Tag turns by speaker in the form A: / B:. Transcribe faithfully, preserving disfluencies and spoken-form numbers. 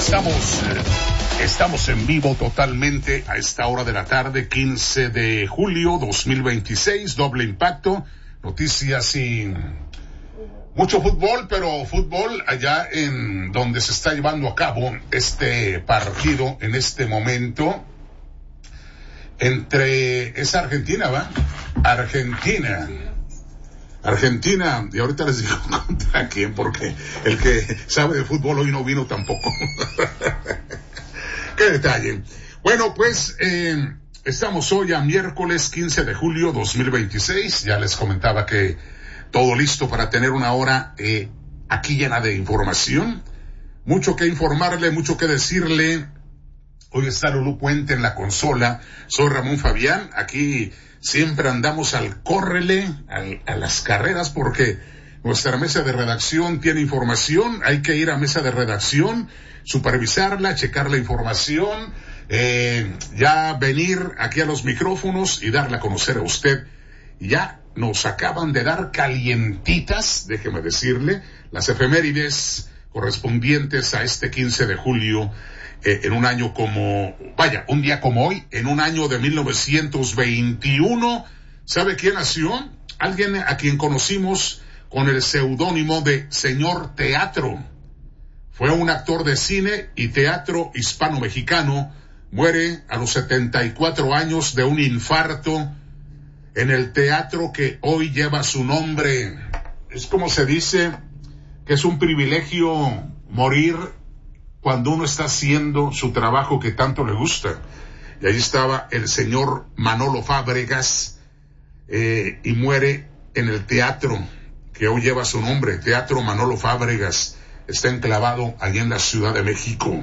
A: estamos, eh, estamos en vivo totalmente a esta hora de la tarde, quince de julio dos mil veintiséis, doble impacto, noticias y mucho fútbol, pero fútbol allá en donde se está llevando a cabo este partido en este momento entre, es Argentina, ¿va? Argentina. Argentina, y ahorita les digo contra quién, porque el que sabe de fútbol hoy no vino tampoco. Qué detalle. Bueno, pues eh, estamos hoy a miércoles quince de julio dos mil veintiséis. Ya les comentaba que todo listo para tener una hora eh, aquí llena de información. Mucho que informarle, mucho que decirle. Hoy está Lulú Puente en la consola. Soy Ramón Fabián. Aquí siempre andamos al córrele, al, a las carreras, porque nuestra mesa de redacción tiene información. Hay que ir a mesa de redacción, supervisarla, checar la información, eh, ya venir aquí a los micrófonos y darle a conocer a usted. Ya nos acaban de dar calientitas, déjeme decirle, las efemérides correspondientes a este quince de julio. Eh, en un año como, vaya, un día como hoy, en un año de mil novecientos veintiuno, ¿sabe quién nació? Alguien a quien conocimos con el seudónimo de Señor Teatro. Fue un actor de cine y teatro hispano-mexicano. Muere a los setenta y cuatro años de un infarto en el teatro que hoy lleva su nombre. Es como se dice que es un privilegio morir cuando uno está haciendo su trabajo que tanto le gusta. Y ahí estaba el señor Manolo Fábregas, eh, y muere en el teatro que hoy lleva su nombre, Teatro Manolo Fábregas. Está enclavado allí en la Ciudad de México.